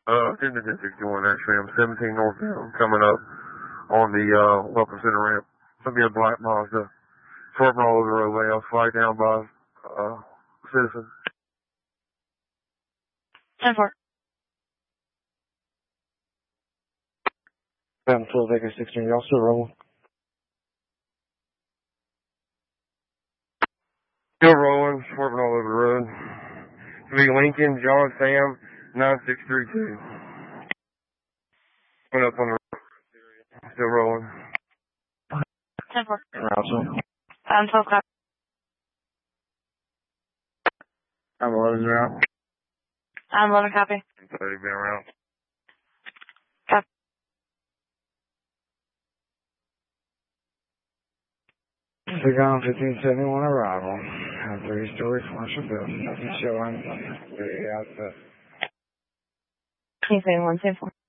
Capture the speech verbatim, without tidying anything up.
Uh, ten to ten sixty-one, actually. I'm seventeen northbound coming up on the, uh, Welcome Center ramp. It's gonna be a black Mazda. Swerving all over the roadway. I was flagged down by, uh, citizen. ten four. seven twelve Vegas sixteen, y'all still rolling? Still rolling, swerving all over the road. It's gonna be Lincoln, John, Sam, nine six three two. Went up on the road. Still rolling. ten four. Route. Um, twelve copy. I'm eleven route. I'm eleven copy. thirty been around. Copy. Cigar fifteen seventy-one arrival. A three-story commercial building. Nothing showing. Three outfit. Can you say one, ten four?